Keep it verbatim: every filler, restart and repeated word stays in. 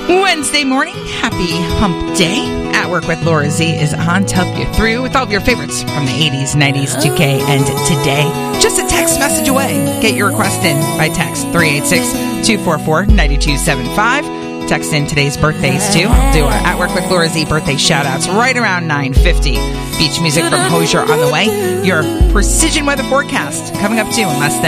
Wednesday morning, happy hump day. At Work with Laura Z is on to help you through with all of your favorites from the eighties, nineties, two K, and today. Just a text message away. Get your request in by text three eight six, two four four, nine two seven five. Text in today's birthdays too. I'll do a At Work with Laura Z birthday shout-outs right around nine fifty. Beach music from Hozier on the way. Your precision weather forecast coming up too in less than